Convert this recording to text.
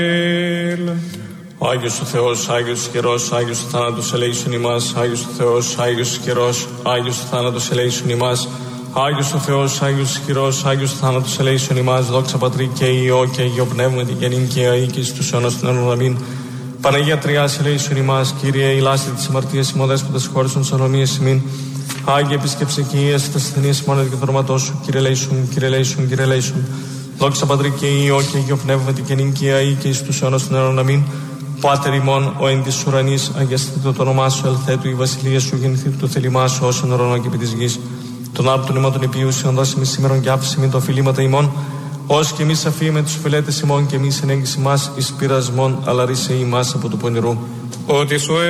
Άγιος ο Θεός, Άγιος καιρός, Άγιος ο θάνατος ελέησον ημάς. Άγιος ο Θεός, Άγιος καιρός, Άγιος ο θάνατος ελέησον ημάς. Άγιος ο Θεός, Άγιος καιρός, Άγιος ο θάνατος ελέησον ημάς. Δόξα Πατρί και Υιό και Υιό Πνεύματι και νυν και αεί και στους αιώνας των αιώνων. Αμήν. Παναγία Τριάς ελέησον ημάς. Κύριε ηλάστη της αμαρτίας ημών, δέσποτας χώρας των σαλομίας ημίν. Άγιε επισκέψε και ίας τα ασθενείας ημών και θορματός σου. Κύριε ελέησον, Κύριε ελέησον, Κύριε ελέησον. Δόξα Πατρί και Υιό και Υιό Πνεύματι και νυν και αεί και στους αιώνας των αιώνων. Αμήν. Πάτερ ημών, ο εν της ουρανής, αγιαστήτω το όνομά σου, ελθέτου η βασιλεία σου, γεννηθήτω το θέλημά σου, όσον ουρανό και επί της γης. Τον άρτον ημών των υπηούσιων δώσιμη σήμερον και άφηση μην το φιλήματα ημών, ως και εμείς αφήμε τους φιλέτες ημών και εμείς ενέγγιση μας εις πειρασμών, αλλά ρίσε ημάς από του πονηρού. Ότι σου